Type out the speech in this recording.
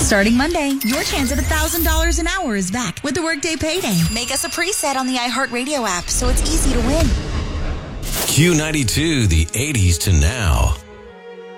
Starting Monday, your chance at $1,000 an hour is back with the Workday Payday. Make us a preset on the iHeartRadio app so it's easy to win. Q92, the 80s to now.